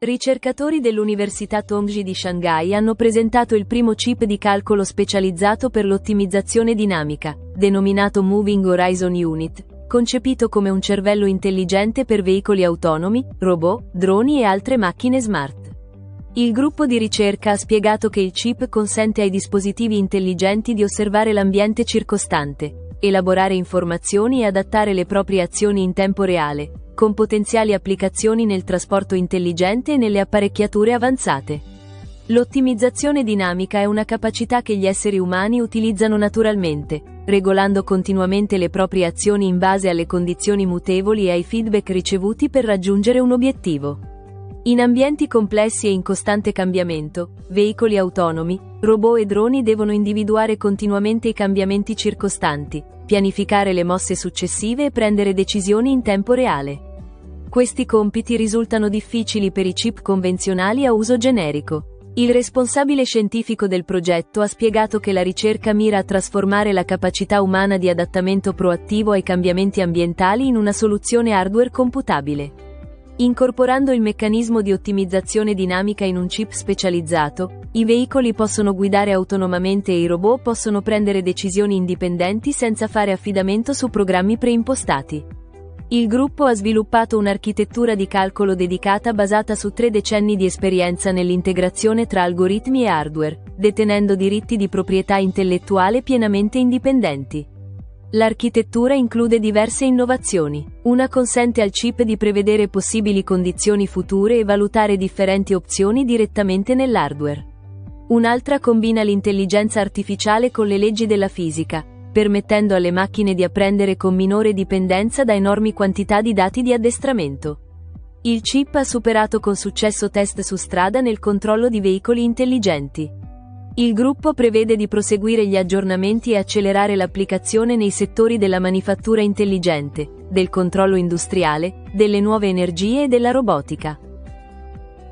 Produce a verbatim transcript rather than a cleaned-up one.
Ricercatori dell'Università Tongji di Shanghai hanno presentato il primo chip di calcolo specializzato per l'ottimizzazione dinamica, denominato Moving Horizon Unit, concepito come un cervello intelligente per veicoli autonomi, robot, droni e altre macchine smart. Il gruppo di ricerca ha spiegato che il chip consente ai dispositivi intelligenti di osservare l'ambiente circostante, elaborare informazioni e adattare le proprie azioni in tempo reale, con potenziali applicazioni nel trasporto intelligente e nelle apparecchiature avanzate. L'ottimizzazione dinamica è una capacità che gli esseri umani utilizzano naturalmente, regolando continuamente le proprie azioni in base alle condizioni mutevoli e ai feedback ricevuti per raggiungere un obiettivo. In ambienti complessi e in costante cambiamento, veicoli autonomi, robot e droni devono individuare continuamente i cambiamenti circostanti, pianificare le mosse successive e prendere decisioni in tempo reale. Questi compiti risultano difficili per i chip convenzionali a uso generico. Il responsabile scientifico del progetto ha spiegato che la ricerca mira a trasformare la capacità umana di adattamento proattivo ai cambiamenti ambientali in una soluzione hardware computabile. Incorporando il meccanismo di ottimizzazione dinamica in un chip specializzato, i veicoli possono guidare autonomamente e i robot possono prendere decisioni indipendenti senza fare affidamento su programmi preimpostati. Il gruppo ha sviluppato un'architettura di calcolo dedicata basata su tre decenni di esperienza nell'integrazione tra algoritmi e hardware, detenendo diritti di proprietà intellettuale pienamente indipendenti. L'architettura include diverse innovazioni. Una consente al chip di prevedere possibili condizioni future e valutare differenti opzioni direttamente nell'hardware. Un'altra combina l'intelligenza artificiale con le leggi della fisica, permettendo alle macchine di apprendere con minore dipendenza da enormi quantità di dati di addestramento. Il chip ha superato con successo test su strada nel controllo di veicoli intelligenti. Il gruppo prevede di proseguire gli aggiornamenti e accelerare l'applicazione nei settori della manifattura intelligente, del controllo industriale, delle nuove energie e della robotica.